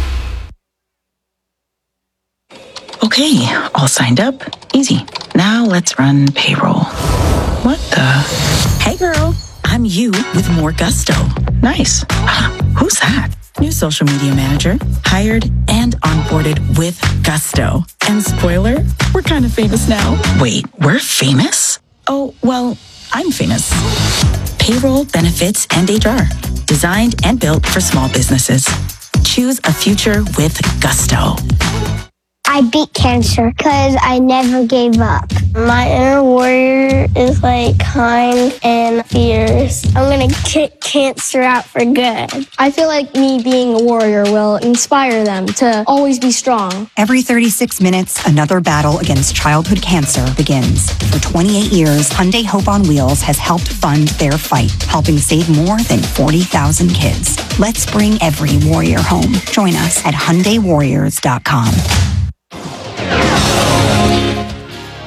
Okay, all signed up. Easy. Now let's run payroll. What the? Hey, girl. I'm you with more gusto. Nice. Who's that? New social media manager. Hired and onboarded with gusto. And spoiler, we're kind of famous now. Wait, we're famous? Oh, well, I'm famous. Payroll, benefits, and H R. Designed and built for small businesses. Choose a future with gusto. I beat cancer because I never gave up. My inner warrior is like kind and fierce. I'm going to kick cancer out for good. I feel like me being a warrior will inspire them to always be strong. Every thirty-six minutes, another battle against childhood cancer begins. For twenty-eight years, Hyundai Hope on Wheels has helped fund their fight, helping save more than forty thousand kids. Let's bring every warrior home. Join us at Hyundai Warriors dot com.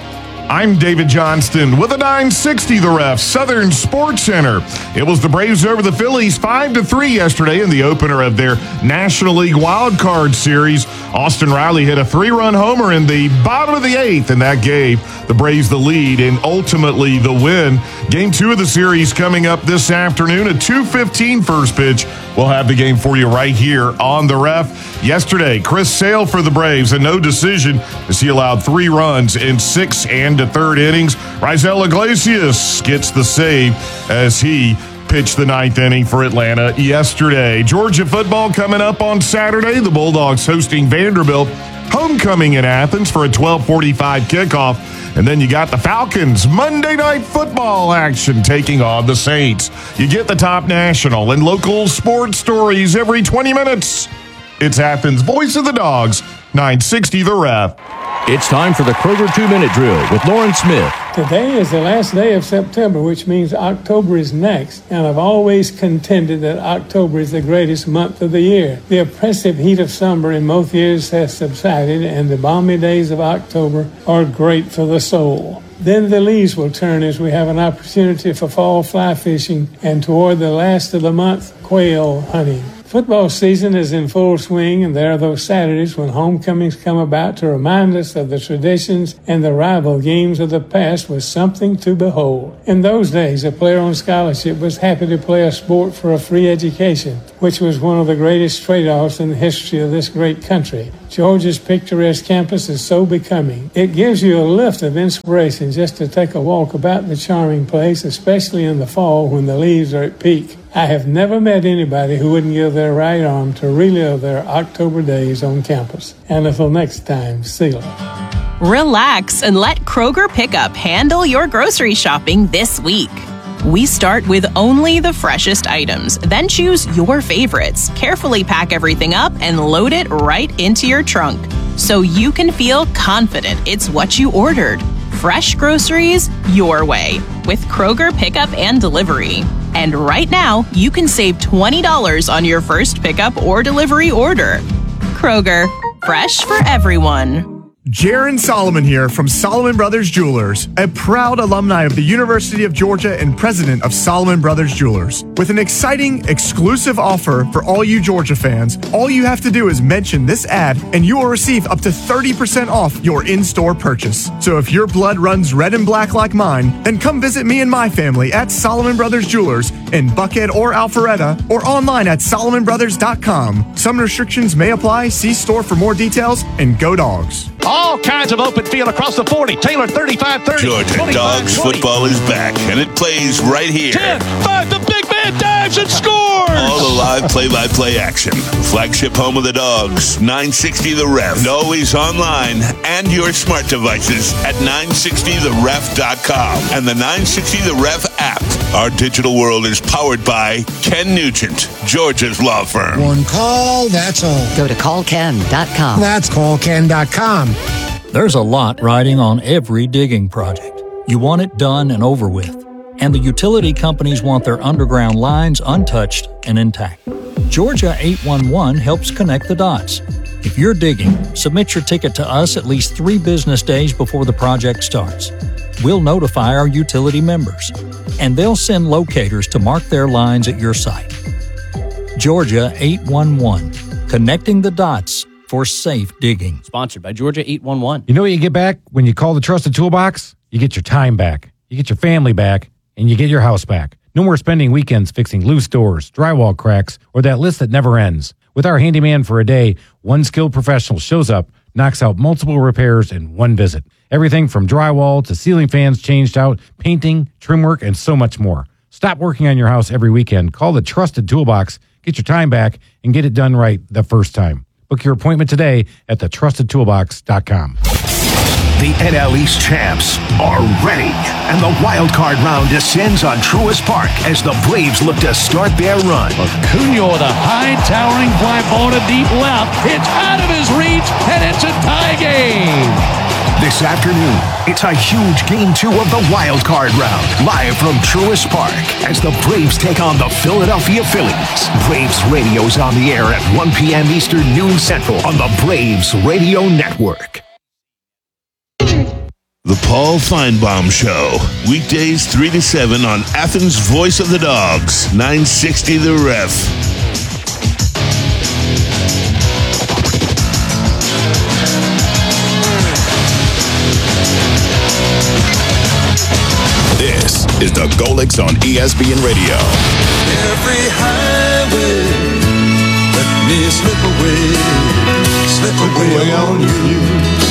I'm David Johnston with a nine sixty The Ref Southern Sports Center. It was the Braves over the Phillies five to three yesterday in the opener of their National League Wild Card Series. Austin Riley hit a three-run homer in the bottom of the eighth, and that gave the Braves the lead and ultimately the win. Game two of the series coming up this afternoon at two fifteen first pitch. We'll have the game for you right here on The Ref. Yesterday, Chris Sale for the Braves, a no decision as he allowed three runs in six and a third innings. Raisel Iglesias gets the save as he pitched the ninth inning for Atlanta yesterday. Georgia football coming up on Saturday. The Bulldogs hosting Vanderbilt. Homecoming in Athens for a twelve forty-five kickoff. And then you got the Falcons Monday Night Football action taking on the Saints. You get the top national and local sports stories every twenty minutes. It's Athens' Voice of the Dogs, nine sixty The Ref. It's time for the Kroger two-minute drill with Lauren Smith. Today is the last day of September, which means October is next, and I've always contended that October is the greatest month of the year. The oppressive heat of summer in most years has subsided, and the balmy days of October are great for the soul. Then the leaves will turn as we have an opportunity for fall fly fishing, and toward the last of the month, quail hunting. Football season is in full swing, and there are those Saturdays when homecomings come about to remind us of the traditions and the rival games of the past with something to behold. In those days, a player on scholarship was happy to play a sport for a free education, which was one of the greatest trade-offs in the history of this great country. Georgia's picturesque campus is so becoming. It gives you a lift of inspiration just to take a walk about the charming place, especially in the fall when the leaves are at peak. I have never met anybody who wouldn't give their right arm to relive their October days on campus. And until next time, see you. Relax and let Kroger Pickup handle your grocery shopping this week. We start with only the freshest items, then choose your favorites, carefully pack everything up, and load it right into your trunk so you can feel confident it's what you ordered. Fresh groceries your way with Kroger Pickup and Delivery. And right now, you can save twenty dollars on your first pickup or delivery order. Kroger, fresh for everyone. Jaron Solomon here from Solomon Brothers Jewelers, a proud alumni of the University of Georgia and president of Solomon Brothers Jewelers. With an exciting, exclusive offer for all you Georgia fans, all you have to do is mention this ad and you will receive up to thirty percent off your in-store purchase. So if your blood runs red and black like mine, then come visit me and my family at Solomon Brothers Jewelers in Buckhead or Alpharetta or online at solomon brothers dot com. Some restrictions may apply. See store for more details, and go Dogs. All kinds of open field across the forty. Taylor thirty-five thirty. Georgia Dogs football is back, and it plays right here. ten, five, the big man dives and scores! All the live play-by-play action. Flagship home of the Dogs, nine sixty The Ref. And always online and your smart devices at nine sixty the ref dot com and the nine sixty The Ref app. Our digital world is powered by Ken Nugent, Georgia's law firm. One call, that's all. Go to call ken dot com. That's call ken dot com. There's a lot riding on every digging project. You want it done and over with. And the utility companies want their underground lines untouched and intact. Georgia eight one one helps connect the dots. If you're digging, submit your ticket to us at least three business days before the project starts. We'll notify our utility members, and they'll send locators to mark their lines at your site. Georgia eight one one, connecting the dots for safe digging. Sponsored by Georgia eight one one. You know what you get back when you call the Trusted Toolbox? You get your time back, you get your family back, and you get your house back. No more spending weekends fixing loose doors, drywall cracks, or that list that never ends. With our handyman for a day, one skilled professional shows up, knocks out multiple repairs in one visit. Everything from drywall to ceiling fans changed out, painting, trim work, and so much more. Stop working on your house every weekend. Call the Trusted Toolbox, get your time back, and get it done right the first time. Book your appointment today at the trusted toolbox dot com. The N L East champs are ready, and the wild card round descends on Truist Park as the Braves look to start their run. Acuna with a high towering fly ball to deep left. It's out of his reach, and it's a tie game. This afternoon, it's a huge game two of the wild card round, live from Truist Park as the Braves take on the Philadelphia Phillies. Braves Radio's on the air at one p.m. Eastern, noon Central on the Braves Radio Network. The Paul Feinbaum Show. Weekdays three to seven on Athens' Voice of the Dogs, nine sixty The Ref. This is the Golix on E S P N Radio. Every highway, let me slip away, slip away on you.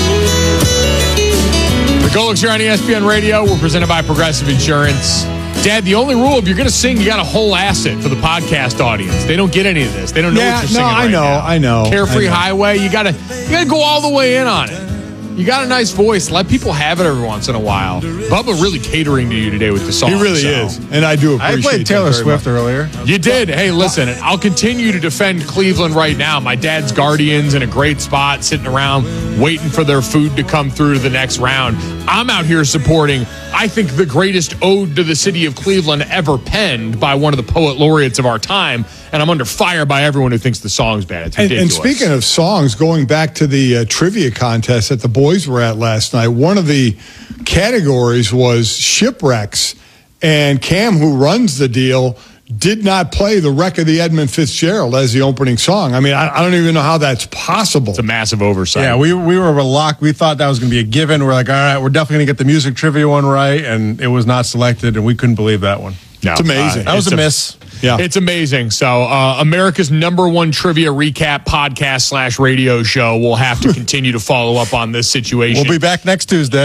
The Golix here on E S P N Radio. We're presented by Progressive Insurance. Dad, the only rule, if you're going to sing, you got to whole ass it for the podcast audience. They don't get any of this. They don't know Yeah, what you're no, singing I right know, now. I know, Carefree I know. Highway, you got to you got to go all the way in on it. You got a nice voice. Let people have it every once in a while. Bubba really catering to you today with the song. He really so. is, and I do appreciate I played that Taylor very Swift much. earlier. You did. Hey, listen, I'll continue to defend Cleveland right now. My dad's Guardians in a great spot, sitting around waiting for their food to come through to the next round. I'm out here supporting, I think, the greatest ode to the city of Cleveland ever penned by one of the poet laureates of our time, and I'm under fire by everyone who thinks the song's bad. It's And, ridiculous. and speaking of songs, going back to the uh, trivia contest that the boys were at last night, one of the categories was shipwrecks, and Cam, who runs the deal, did not play the Wreck of the Edmund Fitzgerald as the opening song. I mean, I, I don't even know how that's possible. It's a massive oversight. Yeah, we we were locked. We thought that was going to be a given. We're like, all right, we're definitely going to get the music trivia one right, and it was not selected, and we couldn't believe that one. No, It's amazing. That was It's a a- miss. Yeah. It's amazing. So, uh, America's number one trivia recap podcast slash radio show. We'll have to continue to follow up on this situation. We'll be back next Tuesday.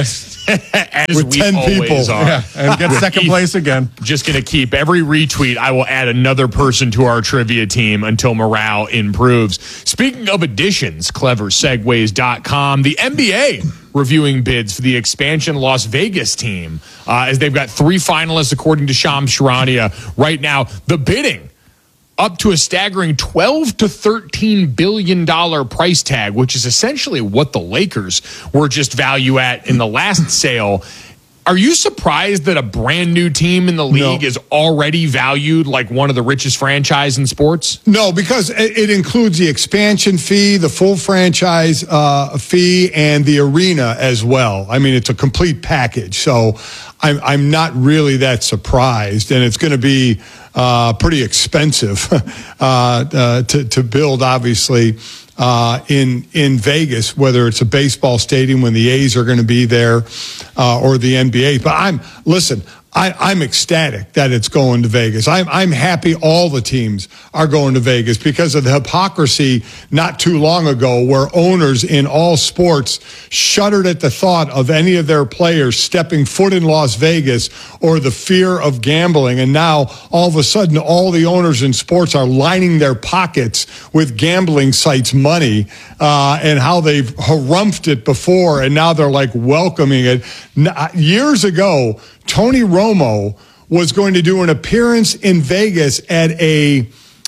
as with we ten always people. are. Yeah, and get second place again. Just going to keep every retweet. I will add another person to our trivia team until morale improves. Speaking of additions, clever segues dot com, the N B A reviewing bids for the expansion Las Vegas team, uh, as they've got three finalists according to Shams Charania. Right now, the bidding up to a staggering twelve to thirteen billion dollars price tag, which is essentially what the Lakers were just value at in the last sale. Are you surprised that a brand new team in the league No. is already valued like one of the richest franchise in sports? No, because it it includes the expansion fee, the full franchise uh, fee, and the arena as well. I mean, it's a complete package. So I'm, I'm not really that surprised. And it's going to be uh, pretty expensive uh, uh, to, to build, obviously, uh, in in Vegas, whether it's a baseball stadium when the A's are going to be there uh, or the N B A. But I'm, listen, I, I'm ecstatic that it's going to Vegas. I'm, I'm happy all the teams are going to Vegas because of the hypocrisy not too long ago where owners in all sports shuddered at the thought of any of their players stepping foot in Las Vegas or the fear of gambling. And now all of a sudden, all the owners in sports are lining their pockets with gambling sites money uh, and how they've harumphed it before. And now they're like welcoming it. N- Years ago, Tony Romo was going to do an appearance in Vegas at a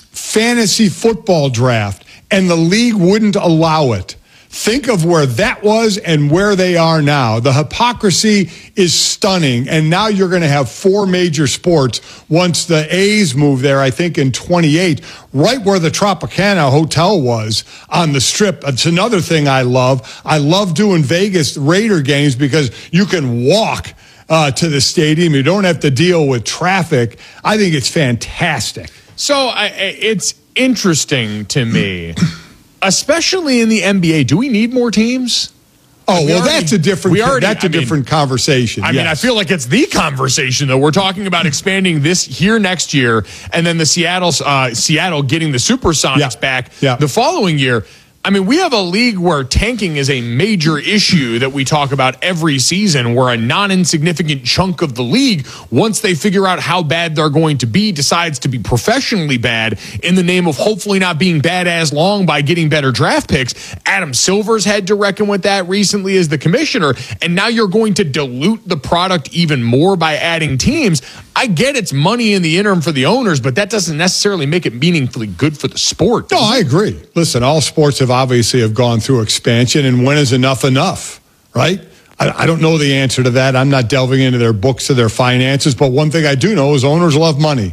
fantasy football draft, and the league wouldn't allow it. Think of where that was and where they are now. The hypocrisy is stunning, and now you're going to have four major sports once the A's move there, I think in twenty-eight, right where the Tropicana Hotel was on the Strip. It's another thing I love. I love doing Vegas Raider games because you can walk Uh, to the stadium. You don't have to deal with traffic. I think it's fantastic. So I, it's interesting to me, especially in the N B A. Do we need more teams? Oh, We well, already- that's a different. we already- that's a I mean- different conversation. I mean, I yes. feel like it's the conversation, though. We're talking about expanding this here next year, and then the Seattle, uh, Seattle getting the Supersonics Yeah. back Yeah. the following year. I mean, we have a league where tanking is a major issue that we talk about every season, where a non-insignificant chunk of the league, once they figure out how bad they're going to be, decides to be professionally bad in the name of hopefully not being bad as long by getting better draft picks. Adam Silver's had to reckon with that recently as the commissioner, and now you're going to dilute the product even more by adding teams. I get it's money in the interim for the owners, but that doesn't necessarily make it meaningfully good for the sport. No, I agree. Listen, all sports have obviously have gone through expansion, and when is enough enough, right? I, I don't know the answer to that. I'm not delving into their books or their finances, but one thing I do know is owners love money.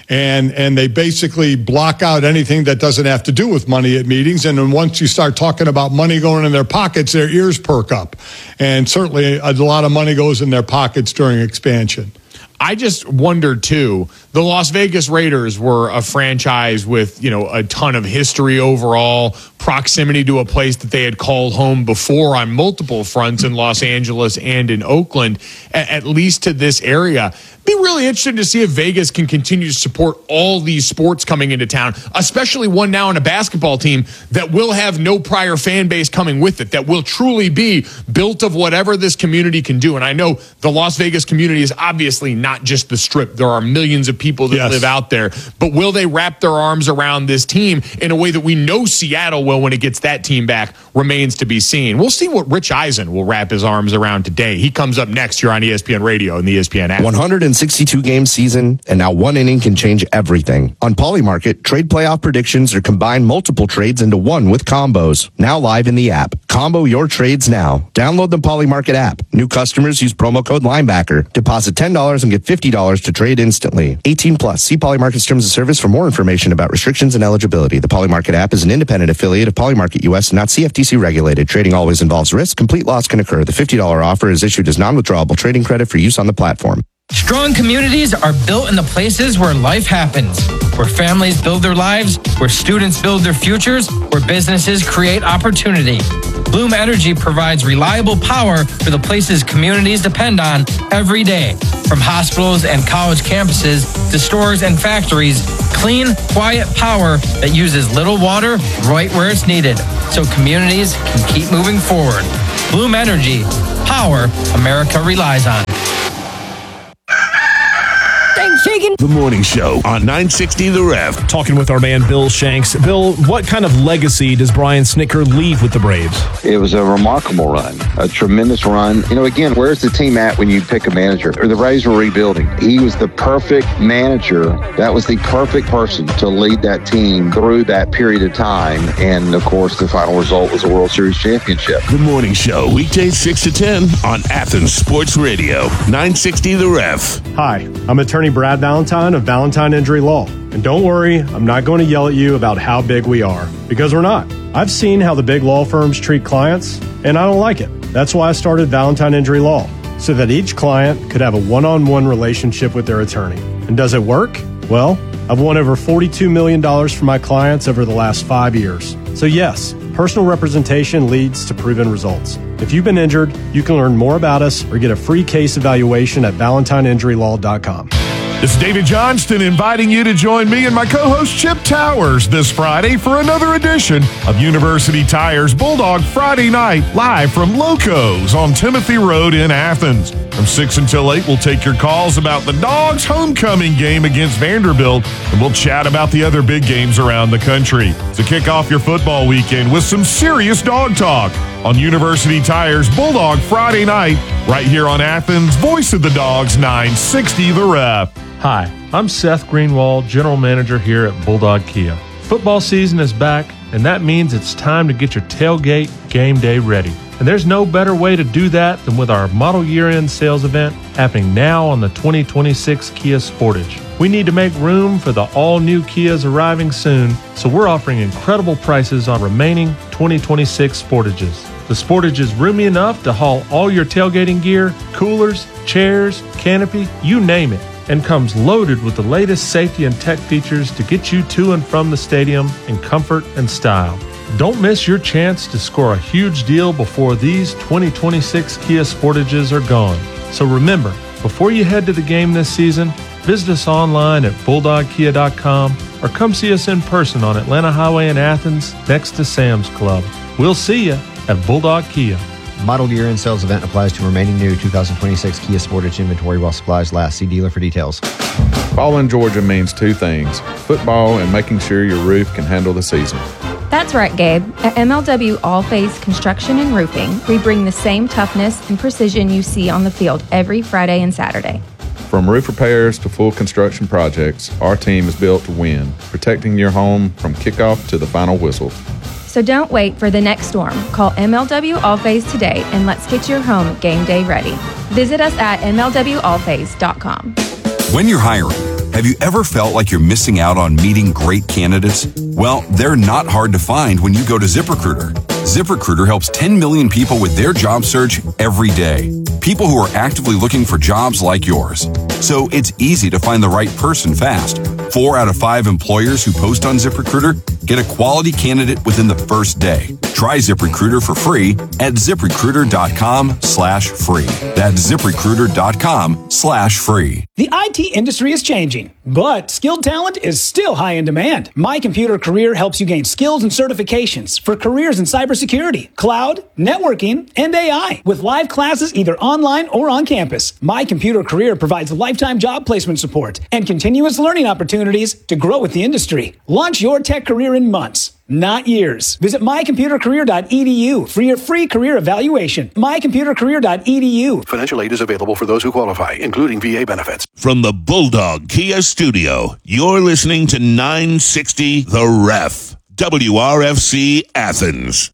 And and they basically block out anything that doesn't have to do with money at meetings. And then once you start talking about money going in their pockets, their ears perk up. And certainly a lot of money goes in their pockets during expansion. I just wonder, too, the Las Vegas Raiders were a franchise with, you know, a ton of history overall, proximity to a place that they had called home before on multiple fronts in Los Angeles and in Oakland, at, at least to this area. Be really interested to see if Vegas can continue to support all these sports coming into town, especially one now in a basketball team that will have no prior fan base coming with it, that will truly be built of whatever this community can do. And I know the Las Vegas community is obviously not just the Strip. There are millions of people that yes. live out there. But will they wrap their arms around this team in a way that we know Seattle will when it gets that team back? Remains to be seen. We'll see what Rich Eisen will wrap his arms around today. He comes up next here on E S P N Radio and the E S P N app. one hundred sixty-two game season, and now one inning can change everything. On Polymarket, trade playoff predictions are combined multiple trades into one with combos. Now live in the app. Combo your trades now. Download the Polymarket app. New customers use promo code Linebacker. Deposit ten dollars and get fifty dollars to trade instantly. eighteen plus. See Polymarket's terms of service for more information about restrictions and eligibility. The Polymarket app is an independent affiliate of Polymarket U S and not C F T C regulated. Trading always involves risk. Complete loss can occur. The fifty dollars offer is issued as non-withdrawable trading credit for use on the platform. Strong communities are built in the places where life happens, where families build their lives, where students build their futures, where businesses create opportunity. Bloom Energy provides reliable power for the places communities depend on every day. From hospitals and college campuses to stores and factories, clean, quiet power that uses little water right where it's needed, so communities can keep moving forward. Bloom Energy, power America relies on. The Morning Show on nine sixty The Ref. Talking with our man Bill Shanks. Bill, what kind of legacy does Brian Snitker leave with the Braves? It was a remarkable run, a tremendous run. You know, again, where's the team at when you pick a manager? The Braves were rebuilding. He was the perfect manager. That was the perfect person to lead that team through that period of time. And, of course, the final result was a World Series championship. The Morning Show, weekdays six to ten on Athens Sports Radio, nine sixty The Ref. Hi, I'm attorney Brad Valentine of Valentine Injury Law. And don't worry, I'm not going to yell at you about how big we are, because we're not. I've seen how the big law firms treat clients, and I don't like it. That's why I started Valentine Injury Law, so that each client could have a one-on-one relationship with their attorney. And does it work? Well, I've won over forty-two million dollars for my clients over the last five years. So yes, personal representation leads to proven results. If you've been injured, you can learn more about us or get a free case evaluation at valentine injury law dot com. This is David Johnston inviting you to join me and my co-host Chip Towers this Friday for another edition of University Tires Bulldog Friday Night, live from Locos on Timothy Road in Athens. From six until eight, we'll take your calls about the Dogs' homecoming game against Vanderbilt, and we'll chat about the other big games around the country. To kick off your football weekend with some serious dog talk on University Tires Bulldog Friday Night, right here on Athens' Voice of the Dogs, nine sixty The Ref. Hi, I'm Seth Greenwald, General Manager here at Bulldog Kia. Football season is back, and that means it's time to get your tailgate game day ready. And there's no better way to do that than with our model year-end sales event happening now on the twenty twenty-six Kia Sportage. We need to make room for the all-new Kias arriving soon, so we're offering incredible prices on remaining twenty twenty-six Sportages. The Sportage is roomy enough to haul all your tailgating gear, coolers, chairs, canopy, you name it, and comes loaded with the latest safety and tech features to get you to and from the stadium in comfort and style. Don't miss your chance to score a huge deal before these twenty twenty-six Kia Sportages are gone. So remember, before you head to the game this season, visit us online at bulldog kia dot com or come see us in person on Atlanta Highway in Athens next to Sam's Club. We'll see you at Bulldog Kia. Model year end sales event applies to remaining new two thousand twenty-six Kia Sportage inventory while supplies last. See dealer for details. Fall in Georgia means two things: football and making sure your roof can handle the season. That's right, Gabe. At M L W All Phase Construction and Roofing, we bring the same toughness and precision you see on the field every Friday and Saturday. From roof repairs to full construction projects, our team is built to win, protecting your home from kickoff to the final whistle. So don't wait for the next storm. Call M L W All Phase today and let's get your home game day ready. Visit us at M L W all phase dot com. When you're hiring, Have you ever felt like you're missing out on meeting great candidates? Well, they're not hard to find when you go to ZipRecruiter. ZipRecruiter helps ten million people with their job search every day. People who are actively looking for jobs like yours. So it's easy to find the right person fast. Four out of five employers who post on ZipRecruiter get a quality candidate within the first day. Try ZipRecruiter for free at ZipRecruiter.com slash free. That's ZipRecruiter.com slash free. The I T industry is changing, but skilled talent is still high in demand. My Computer Career helps you gain skills and certifications for careers in cybersecurity, cloud, networking, and A I with live classes either online or on campus. My Computer Career provides lifetime job placement support and continuous learning opportunities to grow with the industry. Launch your tech career in months, not years. Visit my computer career dot e d u for your free career evaluation. my computer career dot e d u. Financial aid is available for those who qualify, including V A benefits. From the Bulldog Kia Studio, you're listening to nine sixty The Ref, W R F C Athens.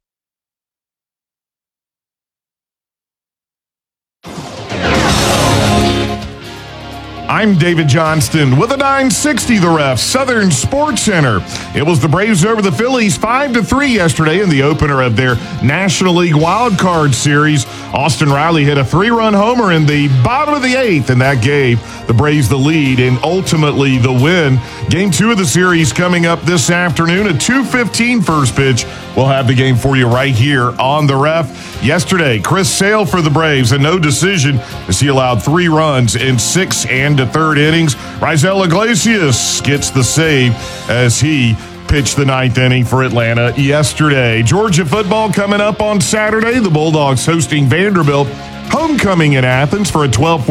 I'm David Johnston with a nine sixty The Ref, Southern Sports Center. It was the Braves over the Phillies five to three yesterday in the opener of their National League Wild Card Series. Austin Riley hit a three-run homer in the bottom of the eighth, and that gave the Braves the lead and ultimately the win. Game two of the series coming up this afternoon at two fifteen first pitch. We'll have the game for you right here on The Ref. Yesterday, Chris Sale for the Braves, a no decision as he allowed three runs in six and a third innings. Raisel Iglesias gets the save as he pitched the ninth inning for Atlanta yesterday. Georgia football coming up on Saturday. The Bulldogs hosting Vanderbilt. Homecoming in Athens for a twelve